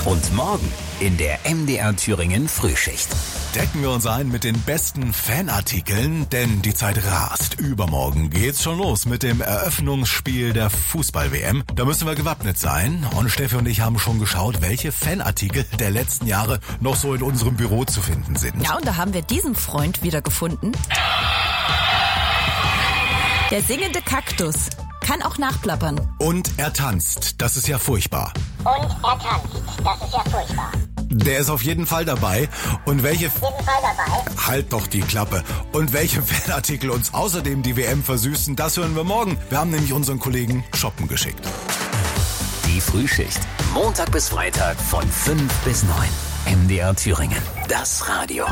Und morgen in der MDR Thüringen Frühschicht. Decken wir uns ein mit den besten Fanartikeln, denn die Zeit rast. Übermorgen geht's schon los mit dem Eröffnungsspiel der Fußball-WM. Da müssen wir gewappnet sein. Und Steffi und ich haben schon geschaut, welche Fanartikel der letzten Jahre noch so in unserem Büro zu finden sind. Ja, und da haben wir diesen Freund wieder gefunden. Der singende Kaktus. Kann auch nachplappern. Und er tanzt. Das ist ja furchtbar. Und er tanzt. Das ist ja furchtbar. Der ist auf jeden Fall dabei. Und welche... Halt doch die Klappe. Und welche Fanartikel uns außerdem die WM versüßen, das hören wir morgen. Wir haben nämlich unseren Kollegen shoppen geschickt. Die Frühschicht. Montag bis Freitag von 5 bis 9. MDR Thüringen. Das Radio.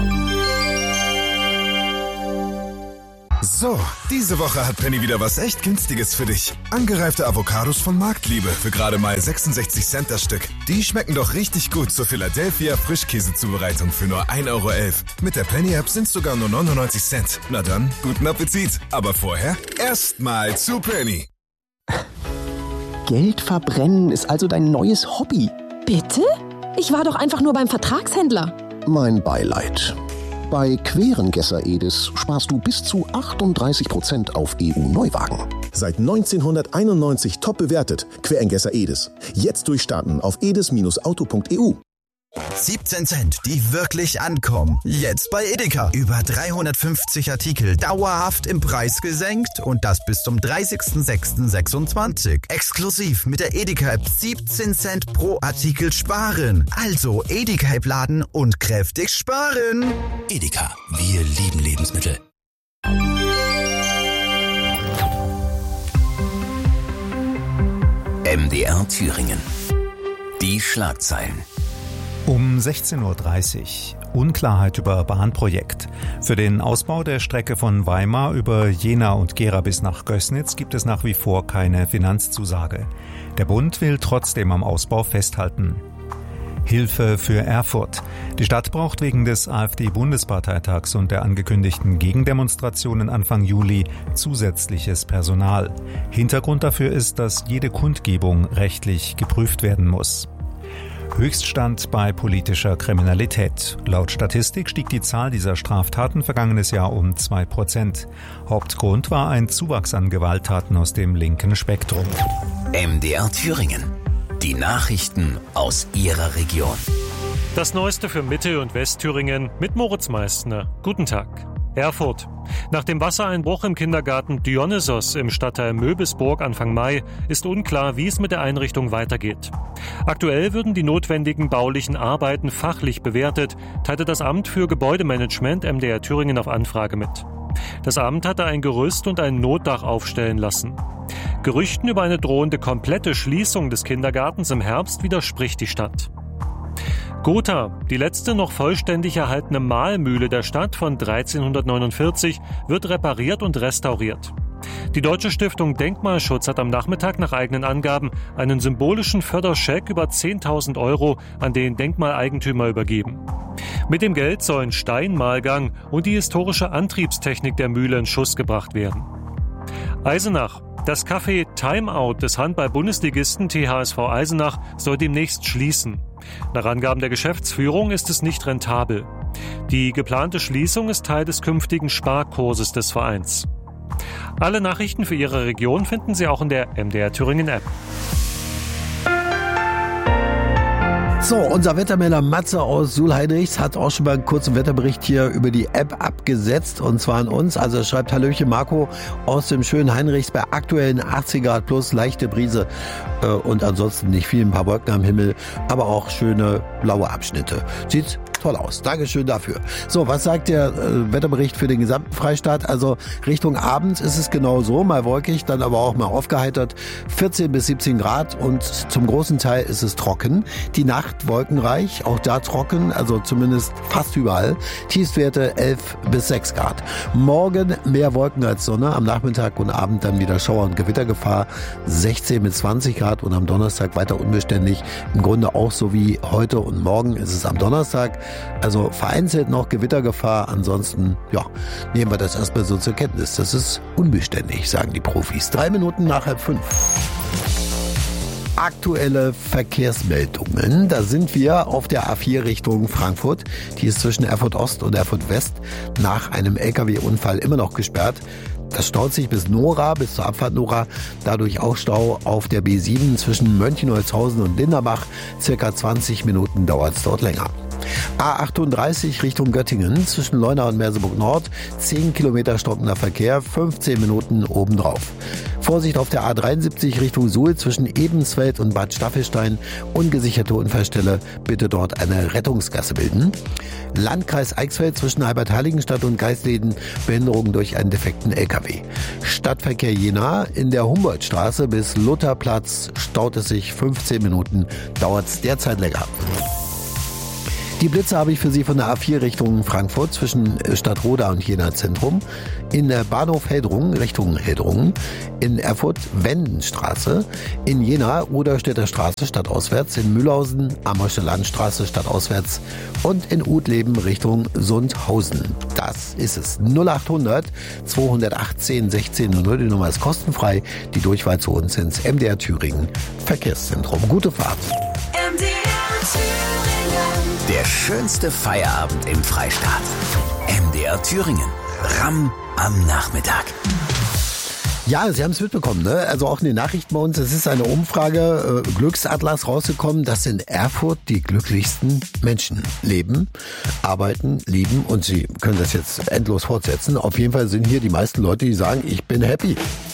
So, diese Woche hat Penny wieder was echt Günstiges für dich. Angereifte Avocados von Marktliebe für gerade mal 66 Cent das Stück. Die schmecken doch richtig gut zur Philadelphia Frischkäsezubereitung für nur 1,11 Euro. Mit der Penny-App sind es sogar nur 99 Cent. Na dann, guten Appetit. Aber vorher erstmal zu Penny. Geld verbrennen ist also dein neues Hobby. Bitte? Ich war doch einfach nur beim Vertragshändler. Mein Beileid. Bei Querengesser Edis sparst du bis zu 38% auf EU-Neuwagen. Seit 1991 top bewertet. Querengesser Edis. Jetzt durchstarten auf edis-auto.eu. 17 Cent, die wirklich ankommen. Jetzt bei Edeka. Über 350 Artikel dauerhaft im Preis gesenkt und das bis zum 30.06.26. Exklusiv mit der Edeka-App 17 Cent pro Artikel sparen. Also Edeka-App laden und kräftig sparen. Edeka, wir lieben Lebensmittel. MDR Thüringen. Die Schlagzeilen. Um 16.30 Uhr. Unklarheit über Bahnprojekt. Für den Ausbau der Strecke von Weimar über Jena und Gera bis nach Gößnitz gibt es nach wie vor keine Finanzzusage. Der Bund will trotzdem am Ausbau festhalten. Hilfe für Erfurt. Die Stadt braucht wegen des AfD-Bundesparteitags und der angekündigten Gegendemonstrationen Anfang Juli zusätzliches Personal. Hintergrund dafür ist, dass jede Kundgebung rechtlich geprüft werden muss. Höchststand bei politischer Kriminalität. Laut Statistik stieg die Zahl dieser Straftaten vergangenes Jahr um 2%. Hauptgrund war ein Zuwachs an Gewalttaten aus dem linken Spektrum. MDR Thüringen. Die Nachrichten aus Ihrer Region. Das Neueste für Mitte- und Westthüringen mit Moritz Meissner. Guten Tag. Erfurt. Nach dem Wassereinbruch im Kindergarten Dionysos im Stadtteil Möbisburg Anfang Mai ist unklar, wie es mit der Einrichtung weitergeht. Aktuell würden die notwendigen baulichen Arbeiten fachlich bewertet, teilte das Amt für Gebäudemanagement MDR Thüringen auf Anfrage mit. Das Amt hatte ein Gerüst und ein Notdach aufstellen lassen. Gerüchten über eine drohende komplette Schließung des Kindergartens im Herbst widerspricht die Stadt. Gotha, die letzte noch vollständig erhaltene Mahlmühle der Stadt von 1349, wird repariert und restauriert. Die Deutsche Stiftung Denkmalschutz hat am Nachmittag nach eigenen Angaben einen symbolischen Förderscheck über 10.000 Euro an den Denkmaleigentümer übergeben. Mit dem Geld sollen Steinmahlgang und die historische Antriebstechnik der Mühle in Schuss gebracht werden. Eisenach. Das Café Timeout des Handball-Bundesligisten THSV Eisenach soll demnächst schließen. Nach Angaben der Geschäftsführung ist es nicht rentabel. Die geplante Schließung ist Teil des künftigen Sparkurses des Vereins. Alle Nachrichten für Ihre Region finden Sie auch in der MDR Thüringen App. So, unser Wettermelder Matze aus Sulheinrichs hat auch schon mal einen kurzen Wetterbericht hier über die App abgesetzt, und zwar an uns. Also er schreibt: Hallöchen Marco aus dem schönen Heinrichs bei aktuellen 80 Grad plus, leichte Brise und ansonsten nicht viel, ein paar Wolken am Himmel, aber auch schöne blaue Abschnitte. Sieht toll aus. Dankeschön dafür. So, was sagt der Wetterbericht für den gesamten Freistaat? Also Richtung Abend ist es genau so, mal wolkig, dann aber auch mal aufgeheitert. 14 bis 17 Grad und zum großen Teil ist es trocken. Die Nacht wolkenreich, auch da trocken, also zumindest fast überall. Tiefstwerte 11 bis 6 Grad. Morgen mehr Wolken als Sonne, am Nachmittag und Abend dann wieder Schauer- und Gewittergefahr 16 bis 20 Grad und am Donnerstag weiter unbeständig. Im Grunde auch so wie heute und morgen ist es am Donnerstag. Also vereinzelt noch Gewittergefahr, ansonsten ja, nehmen wir das erstmal so zur Kenntnis. Das ist unbeständig, sagen die Profis. 3 Minuten nach 4:30. Aktuelle Verkehrsmeldungen. Da sind wir auf der A4 Richtung Frankfurt. Die ist zwischen Erfurt Ost und Erfurt West nach einem LKW-Unfall immer noch gesperrt. Das staut sich bis Nora, bis zur Abfahrt Nora. Dadurch auch Stau auf der B7 zwischen Mönchenholzhausen und Linderbach. Circa 20 Minuten dauert es dort länger. A38 Richtung Göttingen zwischen Leuna und Merseburg Nord. 10 Kilometer stockender Verkehr, 15 Minuten obendrauf. Vorsicht auf der A73 Richtung Suhl zwischen Ebensfeld und Bad Staffelstein. Ungesicherte Unfallstelle, bitte dort eine Rettungsgasse bilden. Landkreis Eichsfeld zwischen Albert-Heiligenstadt und Geisleden. Behinderung durch einen defekten LKW. Stadtverkehr Jena in der Humboldtstraße bis Lutherplatz staut es sich 15 Minuten, dauert es derzeit länger. Die Blitze habe ich für Sie von der A4 Richtung Frankfurt zwischen Stadtroda und Jena Zentrum, in der Bahnhof Heldrungen Richtung Heldrungen, in Erfurt Wendenstraße, in Jena Ruderstädter Straße stadtauswärts, in Mühlhausen Ammersche Landstraße stadtauswärts und in Utleben Richtung Sundhausen. Das ist es. 0800 218 1600. Die Nummer ist kostenfrei. Die Durchwahl zu uns ins MDR Thüringen Verkehrszentrum. Gute Fahrt. MDR Thüringen. Der schönste Feierabend im Freistaat. MDR Thüringen. Ramm am Nachmittag. Ja, Sie haben es mitbekommen, ne? Also auch in den Nachrichten bei uns. Es ist eine Umfrage, Glücksatlas rausgekommen, dass in Erfurt die glücklichsten Menschen leben, arbeiten, lieben und Sie können das jetzt endlos fortsetzen. Auf jeden Fall sind hier die meisten Leute, die sagen, ich bin happy.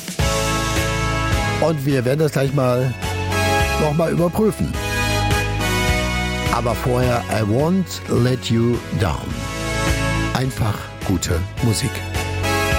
Und wir werden das gleich mal nochmal überprüfen. Aber vorher I Won't Let You Down. Einfach gute Musik.